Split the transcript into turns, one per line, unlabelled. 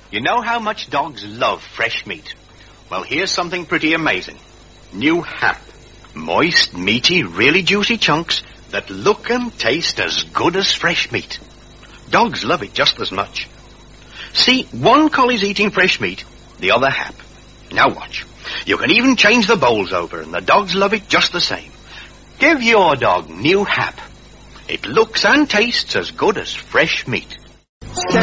You know how much dogs love fresh meat? Well, here's something pretty amazing. New Hap. Moist, meaty, really juicy chunks that look and taste as good as fresh meat. Dogs love it just as much. See, one collie's eating fresh meat, the other Hap. Now watch. You can even change the bowls over, and the dogs love it just the same. Give your dog New Hap. It looks and tastes as good as fresh meat.